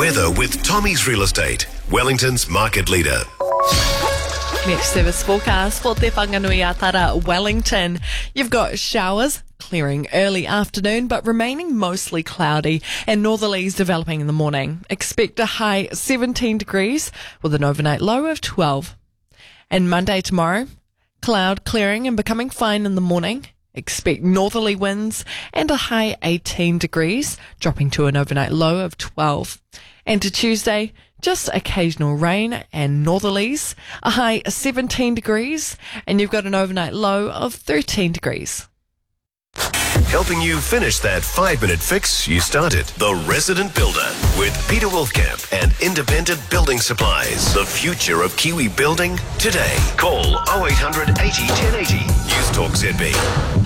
Weather with Tommy's Real Estate, Wellington's market leader. Next service forecast for Te Whanganui-a-Tara, Wellington. You've got showers clearing early afternoon but remaining mostly cloudy and northerlies developing in the morning. Expect a high 17 degrees with an overnight low of 12. And Monday tomorrow, cloud clearing and becoming fine in the morning. Expect northerly winds and a high 18 degrees, dropping to an overnight low of 12. And to Tuesday, just occasional rain and northerlies, a high 17 degrees, and you've got an overnight low of 13 degrees. Helping you finish that 5-minute fix you started. The Resident Builder with Peter Wolfkamp and Independent Building Supplies. The future of Kiwi building today. Call 0800 80 1080. News Talk ZB.